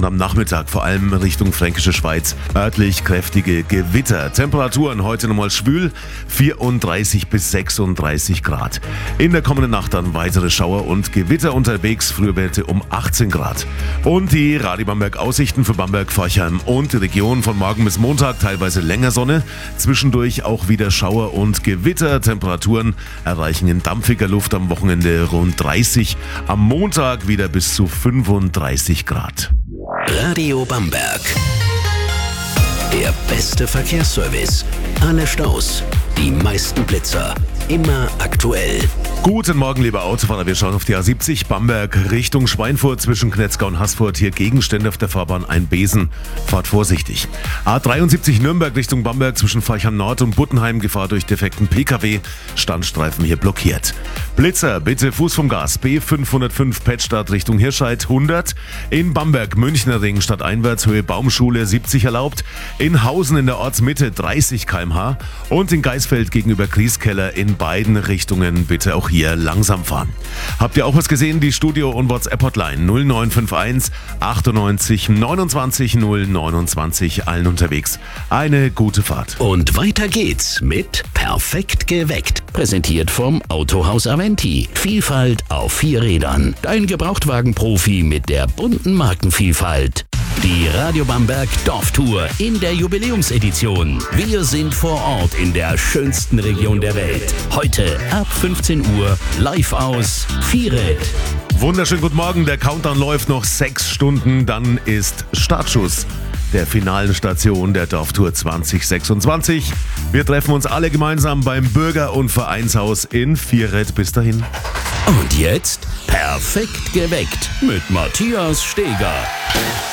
und am Nachmittag vor allem Richtung Fränkische Schweiz örtlich kräftige Gewitter. Temperaturen heute nochmal schwül, 34 bis 36 Grad. In der kommenden Nacht dann weitere Schauer und Gewitter unterwegs, Frühwerte um 18 Grad. Und die Radio Bamberg Aussichten für Bamberg, Forchheim und die Region von morgen bis Montag teilweise länger Sonne, zwischendurch auch wieder Schauer und Gewitter. Temperaturen erreichen in dampfiger Luft am Wochenende rund 30, am Montag wieder bis zu 35 Grad. Radio Bamberg. Der beste Verkehrsservice. Alle Staus, die meisten Blitzer. Immer aktuell. Guten Morgen, liebe Autofahrer. Wir schauen auf die A70 Bamberg Richtung Schweinfurt zwischen Knetzgau und Haßfurt. Hier Gegenstände auf der Fahrbahn, ein Besen. Fahrt vorsichtig. A73 Nürnberg Richtung Bamberg zwischen Forchheim Nord und Buttenheim. Gefahr durch defekten PKW. Standstreifen hier blockiert. Blitzer, bitte Fuß vom Gas. B505 Pettstadt Richtung Hirscheid 100. In Bamberg Münchner Ring stadteinwärts Höhe Baumschule 70 erlaubt. In Hausen in der Ortsmitte 30 km/h. Und in Geisfeld gegenüber Grieskeller in beiden Richtungen bitte auch hier langsam fahren. Habt ihr auch was gesehen? Die Studio- und WhatsApp-Hotline 0951 98 29 029, allen unterwegs. Eine gute Fahrt. Und weiter geht's mit Perfekt geweckt. Präsentiert vom Autohaus Aventi. Vielfalt auf 4 Rädern. Dein Gebrauchtwagen-Profi mit der bunten Markenvielfalt. Die Radio Bamberg Dorftour in der Jubiläumsedition. Wir sind vor Ort in der schönsten Region der Welt. Heute ab 15 Uhr live aus Vieret. Wunderschönen guten Morgen, der Countdown läuft noch 6 Stunden, dann ist Startschuss der finalen Station der Dorftour 2026. Wir treffen uns alle gemeinsam beim Bürger- und Vereinshaus in Vieret. Bis dahin. Und jetzt Perfekt geweckt mit Matthias Steger.